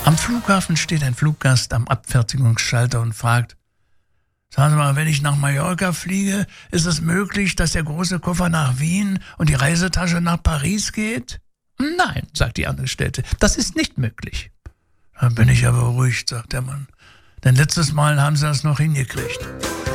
Am Flughafen steht ein Fluggast am Abfertigungsschalter und fragt: Sagen Sie mal, wenn ich nach Mallorca fliege, ist es möglich, dass der große Koffer nach Wien und die Reisetasche nach Paris geht? Nein, sagt die Angestellte, das ist nicht möglich. Da bin ich aber beruhigt, sagt der Mann. Denn letztes Mal haben Sie das noch hingekriegt.